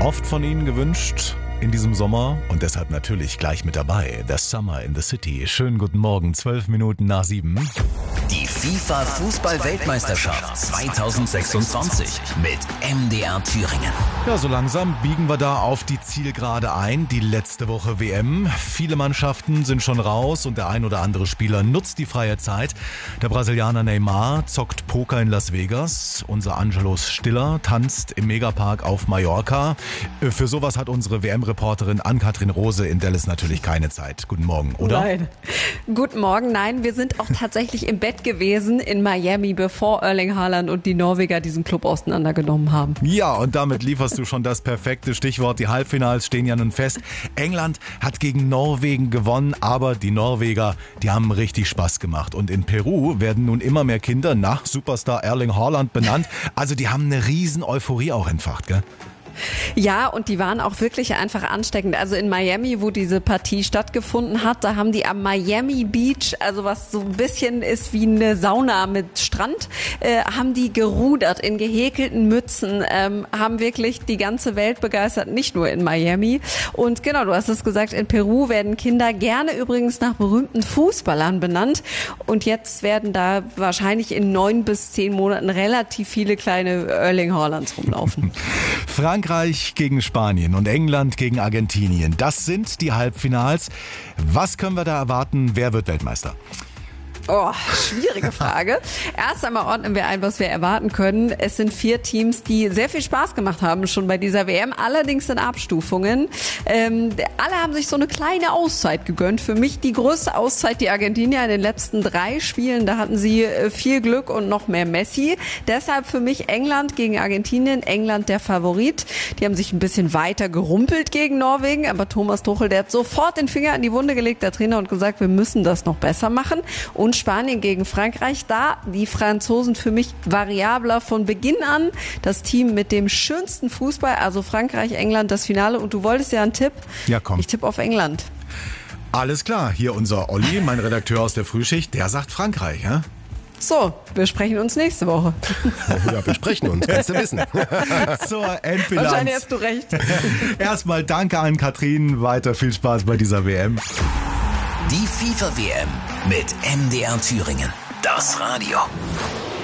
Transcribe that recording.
Oft von Ihnen gewünscht in diesem Sommer und deshalb natürlich gleich mit dabei. The Summer in the City. Schönen guten Morgen, 12 Minuten nach 7. Die FIFA-Fußball-Weltmeisterschaft 2026 mit MDR Thüringen. Ja, so langsam biegen wir da auf die Zielgerade ein. Die letzte Woche WM. Viele Mannschaften sind schon raus und der ein oder andere Spieler nutzt die freie Zeit. Der Brasilianer Neymar zockt Poker in Las Vegas. Unser Angelos Stiller tanzt im Megapark auf Mallorca. Für sowas hat unsere WM-Reporterin Ann-Kathrin Rose in Dallas natürlich keine Zeit. Guten Morgen, oder? Nein. Guten Morgen, nein. Wir sind auch tatsächlich im Bett gewesen in Miami, bevor Erling Haaland und die Norweger diesen Club auseinandergenommen haben. Ja, und damit lieferst du schon das perfekte Stichwort. Die Halbfinals stehen ja nun fest. England hat gegen Norwegen gewonnen, aber die Norweger, die haben richtig Spaß gemacht. Und in Peru werden nun immer mehr Kinder nach Superstar Erling Haaland benannt. Also die haben eine riesen Euphorie auch entfacht, gell? Ja, und die waren auch wirklich einfach ansteckend. Also in Miami, wo diese Partie stattgefunden hat, da haben die am Miami Beach, also was so ein bisschen ist wie eine Sauna mit Strand, haben die gerudert in gehäkelten Mützen, haben wirklich die ganze Welt begeistert, nicht nur in Miami. Und genau, du hast es gesagt, in Peru werden Kinder gerne übrigens nach berühmten Fußballern benannt. Und jetzt werden da wahrscheinlich in 9 bis 10 Monaten relativ viele kleine Erling Haalands rumlaufen. Frankreich gegen Spanien und England gegen Argentinien. Das sind die Halbfinals. Was können wir da erwarten? Wer wird Weltmeister? Oh, schwierige Frage. Erst einmal ordnen wir ein, was wir erwarten können. Es sind 4 Teams, die sehr viel Spaß gemacht haben schon bei dieser WM, allerdings in Abstufungen. Alle haben sich so eine kleine Auszeit gegönnt. Für mich die größte Auszeit die Argentinier in den letzten 3 Spielen. Da hatten sie viel Glück und noch mehr Messi. Deshalb für mich England gegen Argentinien. England der Favorit. Die haben sich ein bisschen weiter gerumpelt gegen Norwegen, aber Thomas Tuchel, der hat sofort den Finger in die Wunde gelegt, der Trainer, und gesagt, wir müssen das noch besser machen. Und Spanien gegen Frankreich, da die Franzosen für mich variabler von Beginn an. Das Team mit dem schönsten Fußball, also Frankreich, England, das Finale. Und du wolltest ja einen Tipp? Ja, komm. Ich tippe auf England. Alles klar, hier unser Olli, mein Redakteur aus der Frühschicht, der sagt Frankreich, ja? So, wir sprechen uns nächste Woche. Ja, wir sprechen uns, kannst du wissen. Zur Endbilanz. Wahrscheinlich hast du recht. Erstmal danke an Katrin, weiter viel Spaß bei dieser WM. Die FIFA-WM mit MDR Thüringen. Das Radio.